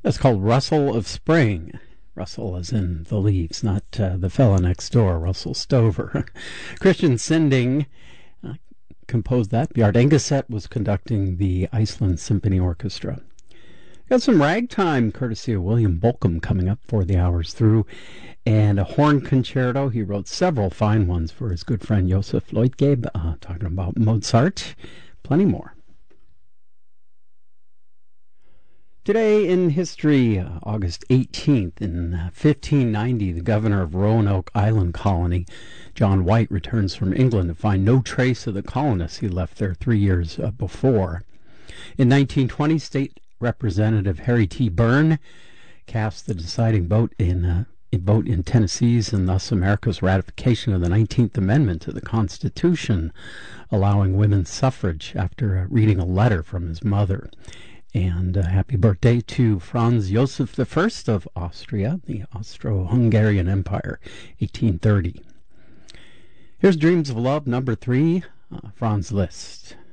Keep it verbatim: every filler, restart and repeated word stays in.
It's called Rustle of Spring. Russell as in the leaves, not uh, the fella next door, Russell Stover. Christian Sinding uh, composed that. Bjart Engeset was conducting the Iceland Symphony Orchestra. Got some ragtime courtesy of William Bolcom coming up for the hours through, and a horn concerto. He wrote several fine ones for his good friend Josef Leutgeb, uh, talking about Mozart. Plenty more. Today in history, uh, August eighteenth, in uh, fifteen ninety, the governor of Roanoke Island Colony, John White, returns from England to find no trace of the colonists he left there three years uh, before. In nineteen twenty, State Representative Harry T. Byrne cast the deciding vote in, uh, vote in Tennessee's and thus America's ratification of the nineteenth Amendment to the Constitution, allowing women's suffrage after uh, reading a letter from his mother. And uh, happy birthday to Franz Josef the First of Austria, the Austro-Hungarian Empire, eighteen thirty. Here's Dreams of Love, number three, uh, Franz Liszt.